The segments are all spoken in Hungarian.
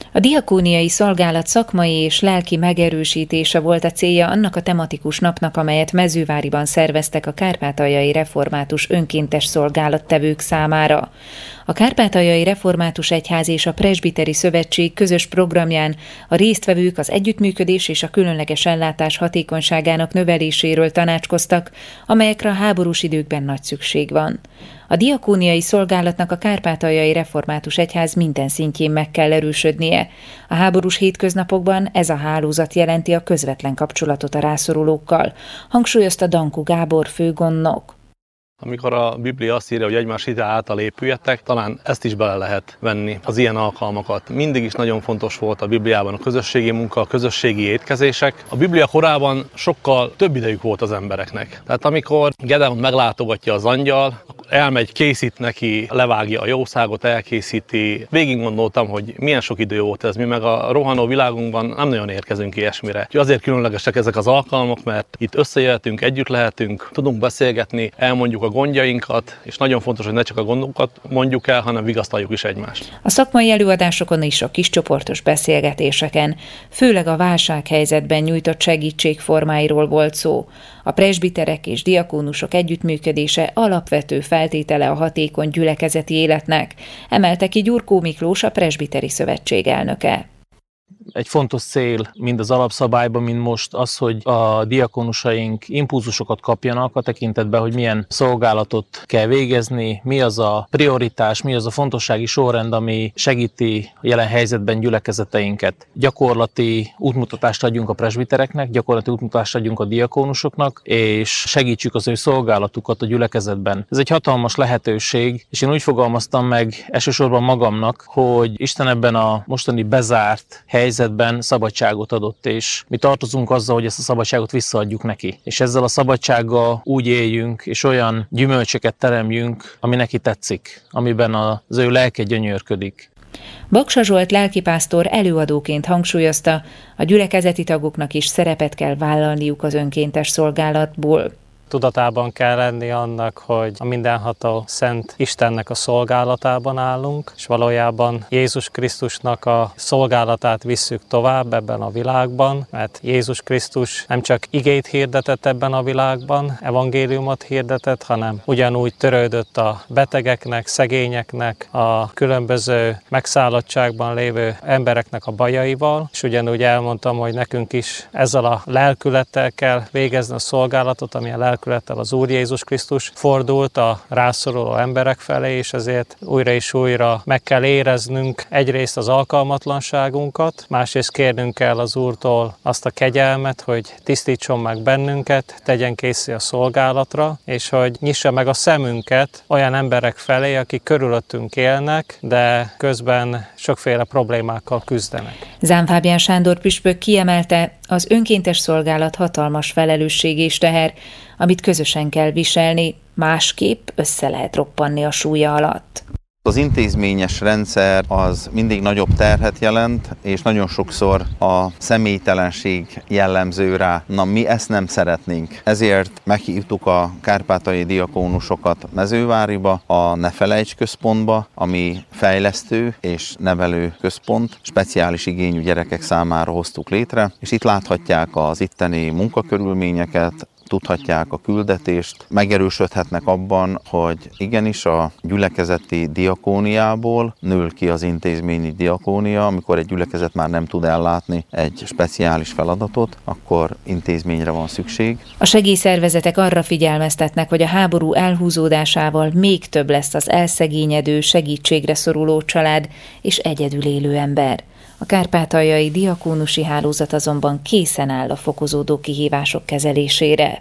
A diakóniai szolgálat szakmai és lelki megerősítése volt a célja annak a tematikus napnak, amelyet Mezőváriban szerveztek a Kárpátaljai Református Önkéntes Szolgálattevők számára. A Kárpátaljai Református Egyház és a Presbiteri Szövetség közös programján a résztvevők az együttműködés és a különleges ellátás hatékonyságának növeléséről tanácskoztak, amelyekre a háborús időkben nagy szükség van. A diakóniai szolgálatnak a Kárpátaljai Református Egyház minden szintjén meg kell erősödnie. A háborús hétköznapokban ez a hálózat jelenti a közvetlen kapcsolatot a rászorulókkal, hangsúlyozta Dankó Gábor főgondnok. Amikor a Biblia azt írja, hogy egymás hite által épüljetek, talán ezt is bele lehet venni, az ilyen alkalmakat. Mindig is nagyon fontos volt a Bibliában a közösségi munka, a közösségi étkezések. A Biblia korában sokkal több idejük volt az embereknek. Tehát amikor Gedeon meglátogatja az angyal, elmegy, készít neki, levágja a jószágot, elkészíti. Végig gondoltam, hogy milyen sok idő volt ez. Mi meg a rohanó világunkban nem nagyon érkezünk ilyesmire. Úgyhogy azért különlegesek ezek az alkalmak, mert itt összejöhetünk, együtt lehetünk, tudunk beszélgetni, elmondjuk a gondjainkat, és nagyon fontos, hogy ne csak a gondokat mondjuk el, hanem vigasztaljuk is egymást. A szakmai előadásokon és a kiscsoportos beszélgetéseken, főleg a válsághelyzetben nyújtott segítség formáiról volt szó. A presbiterek és diakónusok együttműködése alapvető feltétele a hatékony gyülekezeti életnek, emelte ki Gyurkó Miklós, a Presbiteri Szövetség elnöke. Egy fontos cél mind az alapszabályban, mind most az, hogy a diakónusaink impulzusokat kapjanak a tekintetben, hogy milyen szolgálatot kell végezni, mi az a prioritás, mi az a fontossági sorrend, ami segíti a jelen helyzetben gyülekezeteinket. Gyakorlati útmutatást adjunk a presbitereknek, gyakorlati útmutatást adjunk a diakónusoknak, és segítsük az ő szolgálatukat a gyülekezetben. Ez egy hatalmas lehetőség, és én úgy fogalmaztam meg elsősorban magamnak, hogy Isten ebben a mostani bezárt helyzetben szabadságot adott, és mi tartozunk azzal, hogy ezt a szabadságot visszaadjuk neki. És ezzel a szabadsággal úgy éljünk, és olyan gyümölcsöket teremjünk, ami neki tetszik, amiben az ő lelke gyönyörködik. Baksa Zsolt lelkipásztor előadóként hangsúlyozta, a gyülekezeti tagoknak is szerepet kell vállalniuk az önkéntes szolgálatból. Tudatában kell lenni annak, hogy a mindenható Szent Istennek a szolgálatában állunk, és valójában Jézus Krisztusnak a szolgálatát visszük tovább ebben a világban, mert Jézus Krisztus nem csak igét hirdetett ebben a világban, evangéliumot hirdetett, hanem ugyanúgy törődött a betegeknek, szegényeknek, a különböző megszállottságban lévő embereknek a bajaival, és ugyanúgy elmondtam, hogy nekünk is ezzel a lelkülettel kell végezni a szolgálatot, ami a lelkülettel az Úr Jézus Krisztus fordult a rászoruló emberek felé, és ezért újra és újra meg kell éreznünk egyrészt az alkalmatlanságunkat, másrészt kérnünk kell az Úrtól azt a kegyelmet, hogy tisztítson meg bennünket, tegyen készé a szolgálatra, és hogy nyissa meg a szemünket olyan emberek felé, akik körülöttünk élnek, de közben sokféle problémákkal küzdenek. Zám Fábián Sándor püspök kiemelte, az önkéntes szolgálat hatalmas felelősség és teher, amit közösen kell viselni, másképp össze lehet roppanni a súlya alatt. Az intézményes rendszer az mindig nagyobb terhet jelent, és nagyon sokszor a személytelenség jellemző rá. Na, mi ezt nem szeretnénk. Ezért meghívtuk a kárpátaljai diakónusokat Mezőváriba, a Ne Felejts központba, ami fejlesztő és nevelő központ. Speciális igényű gyerekek számára hoztuk létre, és itt láthatják az itteni munkakörülményeket, tudhatják a küldetést, megerősödhetnek abban, hogy igenis a gyülekezeti diakóniából nől ki az intézményi diakónia, amikor egy gyülekezet már nem tud ellátni egy speciális feladatot, akkor intézményre van szükség. A segélyszervezetek arra figyelmeztetnek, hogy a háború elhúzódásával még több lesz az elszegényedő, segítségre szoruló család és egyedül élő ember. A kárpátaljai diakónusi hálózat azonban készen áll a fokozódó kihívások kezelésére.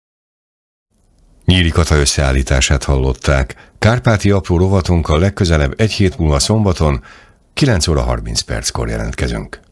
Nyíri Kata összeállítását hallották. Kárpáti apró rovatunkkal legközelebb egy hét múlva szombaton 9 óra 30 perckor jelentkezünk.